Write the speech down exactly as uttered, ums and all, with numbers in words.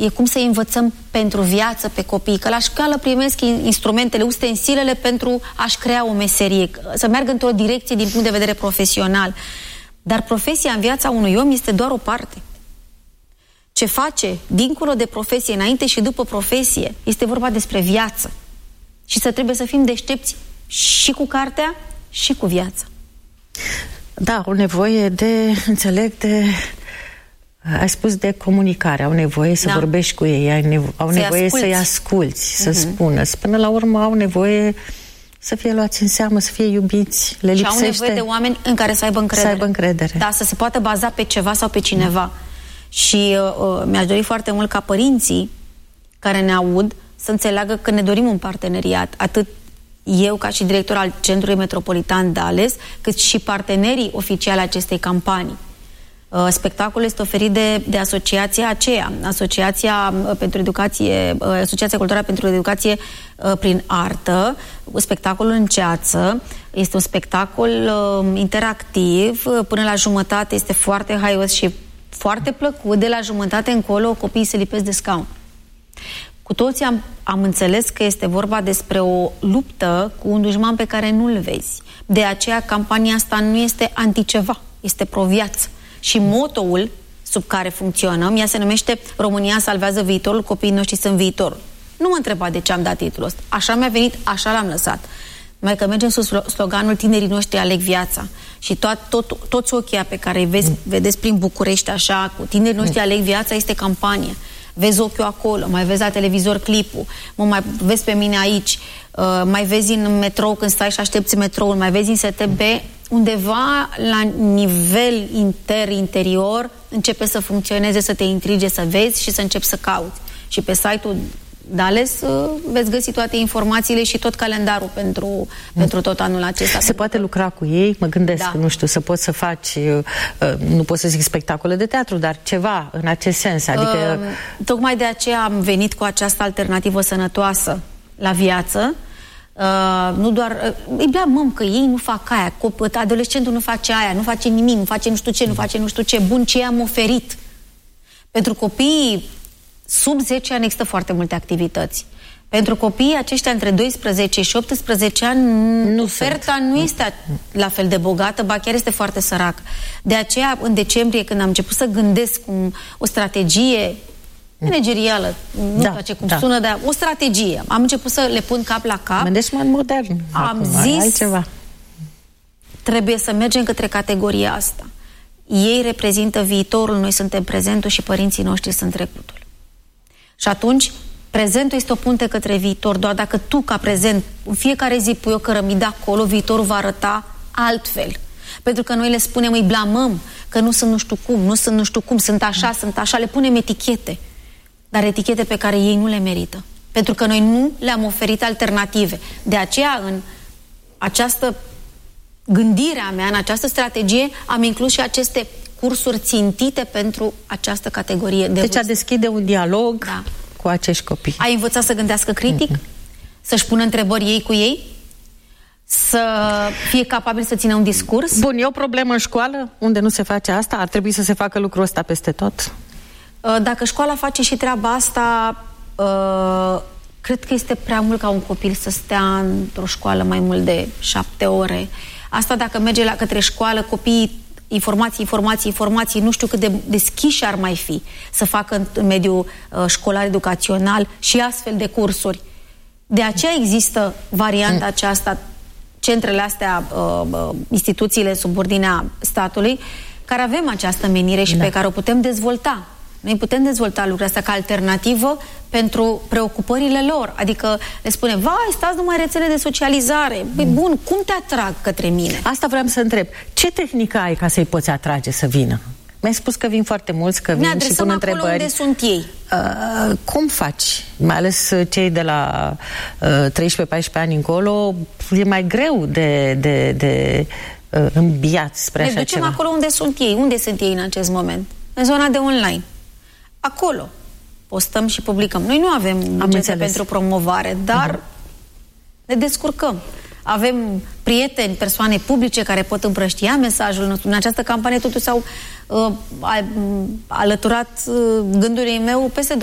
e cum să învățăm pentru viață pe copii, că la școală primesc instrumentele, ustensilele pentru a-și crea o meserie, să meargă într-o direcție din punct de vedere profesional. Dar profesia în viața unui om este doar o parte. Ce face dincolo de profesie, înainte și după profesie, este vorba despre viață. Și să trebuie să fim deștepți și cu cartea și cu viața. Da, au nevoie de, înțeleg, de... Ai spus de comunicare, au nevoie să da. vorbești cu ei, nevo au să nevoie să-i asculți, să uh-huh. spună. Până la urmă au nevoie să fie luați în seamă, să fie iubiți, le lipsește. Și au nevoie de oameni în care să aibă încredere. Să aibă încredere. Da, să se poată baza pe ceva sau pe cineva. Da. Și uh, mi-aș dori foarte mult ca părinții care ne aud să înțeleagă că ne dorim un parteneriat, atât eu ca și director al Centrului Metropolitan Dales, cât și partenerii oficiali acestei campanii. Uh, spectacolul este oferit de, de asociația aceea, Asociația pentru Educație, uh, Asociația Culturală pentru Educație uh, prin Artă. Spectacolul în ceață este un spectacol uh, interactiv, uh, până la jumătate este foarte haios și foarte plăcut, de la jumătate încolo copiii se lipesc de scaun. Cu toții am, am înțeles că este vorba despre o luptă cu un dușman pe care nu-l vezi. De aceea campania asta nu este anticeva, este pro-viață. Și motoul sub care funcționăm, ea se numește România salvează viitorul, copiii noștri sunt viitorul. Nu mă întreba de ce am dat titlul ăsta. Așa mi-a venit, așa l-am lăsat. Mai că mergem sus sloganul tinerii noștri aleg viața. Și tot, tot, toți ochii pe care îi vezi, vedeți prin București așa, cu tinerii noștri aleg viața, este campanie. Vezi ochiul acolo, mai vezi la televizor clipul, mă mai vezi pe mine aici, uh, mai vezi în metrou când stai și aștepți metroul, mai vezi în S T B, undeva la nivel inter-interior începe să funcționeze, să te intrige, să vezi și să începi să cauți. Și pe site-ul Dales uh, veți găsi toate informațiile și tot calendarul pentru, mm. pentru tot anul acesta. Se poate lucra cu ei? Mă gândesc, da. nu știu, să poți să faci, uh, nu pot să zic spectacole de teatru, dar ceva în acest sens. Adică... Uh, tocmai de aceea am venit cu această alternativă sănătoasă la viață. Uh, nu doar, uh, îi blamăm că ei nu fac aia, adolescentul nu face aia, nu face nimic, nu face nu știu ce, nu face nu știu ce. Bun, ce am oferit? Pentru copiii sub zece ani există foarte multe activități. Pentru copiii aceștia între doisprezece și optsprezece ani, nu oferta nu este la fel de bogată, ba chiar este foarte săracă. De aceea, în decembrie, când am început să gândesc un, o strategie managerială, nu știu ce cum da. sună, dar o strategie. Am început să le pun cap la cap. Management modern. Am acum, zis, altceva. Trebuie să mergem către categoria asta. Ei reprezintă viitorul, noi suntem prezentul și părinții noștri sunt trecutul. Și atunci, prezentul este o punte către viitor. Doar dacă tu, ca prezent, în fiecare zi pui o cărămidă acolo, viitorul va arăta altfel. Pentru că noi le spunem, îi blamăm, că nu sunt nu știu cum, nu sunt nu știu cum, sunt așa, sunt așa, le punem etichete. Dar etichete pe care ei nu le merită. Pentru că noi nu le-am oferit alternative. De aceea, în această gândire a mea, în această strategie, am inclus și aceste cursuri țintite pentru această categorie de Deci vârstă. a deschide un dialog da. cu acești copii. Ai învățat să gândească critic, mm-hmm. să-și pună întrebări ei cu ei, să fie capabil să țină un discurs. Bun, e o problemă în școală unde nu se face asta? Ar trebui să se facă lucrul ăsta peste tot? Dacă școala face și treaba asta, cred că este prea mult ca un copil să stea într-o școală mai mult de șapte ore. Asta dacă merge la către școală, copiii informații, informații, informații, nu știu cât de deschiși ar mai fi să facă în, în mediul uh, școlar educațional și astfel de cursuri. De aceea există varianta aceasta, centrele astea, uh, uh, instituțiile sub ordinea statului, care avem această menire și da. pe care o putem dezvolta. Noi putem dezvolta lucrurile astea ca alternativă pentru preocupările lor. Adică le spune, vai, stați numai rețele de socializare. Păi bun, cum te atrag către mine? Asta vreau să întreb. Ce tehnică ai ca să-i poți atrage să vină? Mi-ai spus că vin foarte mulți, că vin și pun întrebări. Ne adresăm acolo unde sunt ei. Uh, cum faci? Mai ales cei de la uh, treisprezece paisprezece ani încolo, e mai greu de, de, de uh, îmbiat spre ne așa ducem ceva. acolo unde sunt ei. Unde sunt ei în acest moment? În zona de online. Acolo postăm și publicăm. Noi nu avem buget pentru promovare, dar uh-huh. ne descurcăm. Avem prieteni, persoane publice care pot împrăștia mesajul nostru. În această campanie totuși s-au uh, alăturat uh, gândurile meu peste